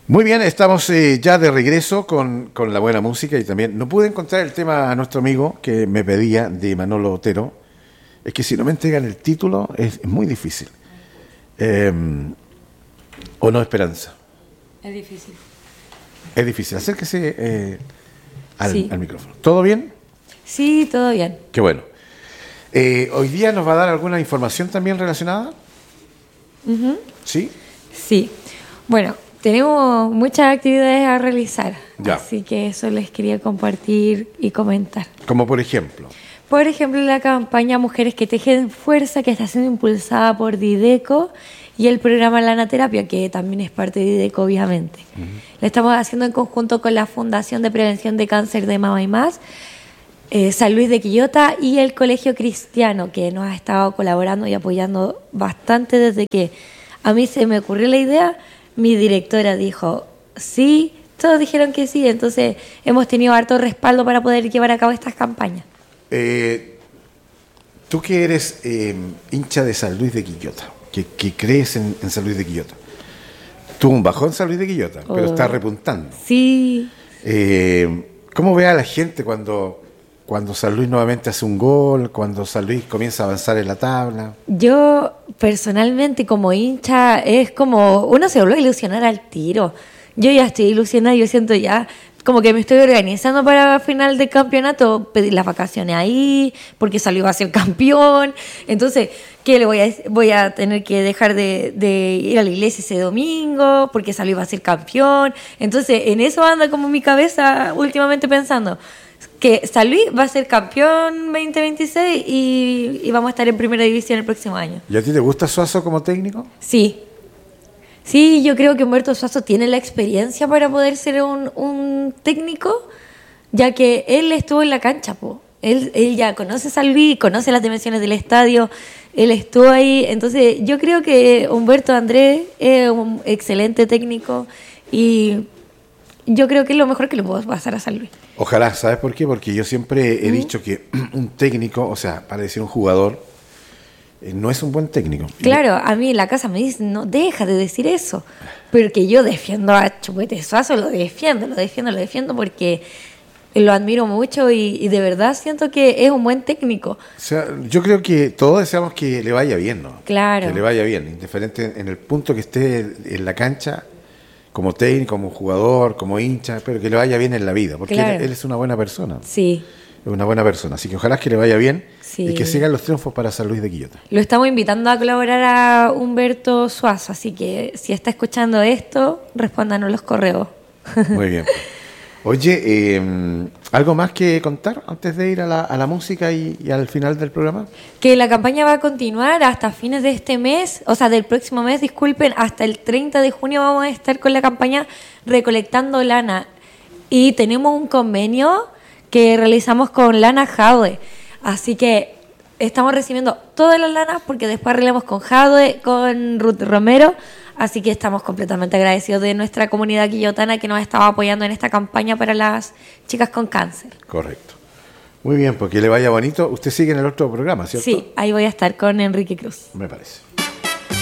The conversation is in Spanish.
Muy bien, estamos ya de regreso con la buena música y también no pude encontrar el tema a nuestro amigo que me pedía de Manolo Otero. Es que si no me entregan el título es muy difícil. ¿O no, Esperanza? Es difícil. Es difícil. Acérquese Sí. al micrófono. ¿Todo bien? Sí, todo bien. Qué bueno. Hoy día nos va a dar alguna información también relacionada. Ujú. ¿Sí? Sí. Bueno, tenemos muchas actividades a realizar, Ya. así que eso les quería compartir y comentar. Como por ejemplo. Por ejemplo, la campaña Mujeres que Tejen Fuerza, que está siendo impulsada por Dideco, y el programa Lanaterapia, que también es parte de Dideco, obviamente. Lo estamos haciendo en conjunto con la Fundación de Prevención de Cáncer de Mama y Más, San Luis de Quillota y el Colegio Cristiano, que nos ha estado colaborando y apoyando bastante desde que a mí se me ocurrió la idea. Mi directora dijo sí, todos dijeron que sí, entonces hemos tenido harto respaldo para poder llevar a cabo estas campañas. Tú que eres hincha de San Luis de Quillota, que crees en San Luis de Quillota. Tuvo un bajón San Luis de Quillota, pero está repuntando. Sí. ¿Cómo ve a la gente cuando San Luis nuevamente hace un gol, cuando San Luis comienza a avanzar en la tabla? Yo personalmente como hincha es como uno se vuelve a ilusionar al tiro. Yo ya estoy ilusionada, yo siento ya como que me estoy organizando para final de campeonato, pedir las vacaciones ahí, porque San Luis va a ser campeón. Entonces, ¿qué le voy a tener que dejar de ir a la iglesia ese domingo? Porque San Luis va a ser campeón. Entonces, en eso anda como mi cabeza últimamente pensando que San Luis va a ser campeón 2026 y vamos a estar en primera división el próximo año. ¿Y a ti te gusta Suazo como técnico? Sí. Sí, yo creo que Humberto Suazo tiene la experiencia para poder ser un técnico, ya que él estuvo en la cancha, po. Él ya conoce San Luis, conoce las dimensiones del estadio, él estuvo ahí. Entonces, yo creo que Humberto Andrés es un excelente técnico y yo creo que es lo mejor que le puedo pasar a San Luis. Ojalá, ¿sabes por qué? Porque yo siempre he dicho que un técnico, o sea, para decir un jugador, no es un buen técnico. Claro, a mí en la casa me dicen, no, deja de decir eso. Pero que yo defiendo a Chupete Suazo, lo defiendo porque lo admiro mucho y de verdad siento que es un buen técnico. O sea, yo creo que todos deseamos que le vaya bien, ¿no? Claro. Que le vaya bien, indiferente en el punto que esté en la cancha, como técnico, como jugador, como hincha, pero que le vaya bien en la vida, porque Claro. él es una buena persona. Sí. Es una buena persona, así que ojalá que le vaya bien Sí. y que sigan los triunfos para San Luis de Quillota. Lo estamos invitando a colaborar a Humberto Suazo, así que si está escuchando esto, respóndanos los correos. Muy bien. Oye, ¿algo más que contar antes de ir a la música y al final del programa? Que la campaña va a continuar hasta fines de este mes, o sea, del próximo mes, disculpen, hasta el 30 de junio vamos a estar con la campaña recolectando lana. Y tenemos un convenio que realizamos con Lana Jadwe. Así que estamos recibiendo todas las lanas porque después arreglamos con Jadwe, con Ruth Romero. Así que estamos completamente agradecidos de nuestra comunidad quillotana que nos ha estado apoyando en esta campaña para las chicas con cáncer. Correcto. Muy bien, porque le vaya bonito. Usted sigue en el otro programa, ¿cierto? Sí, ahí voy a estar con Enrique Cruz. Me parece.